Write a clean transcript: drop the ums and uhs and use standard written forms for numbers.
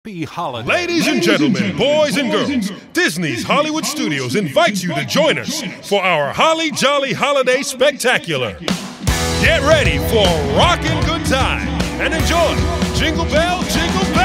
Happy holidays. Ladies and gentlemen, boys and girls, Disney's Hollywood Studios invites you to join us for our Holly Jolly Holiday Spectacular. Get ready for a rockin' good time and enjoy Jingle Bell, Jingle Bell.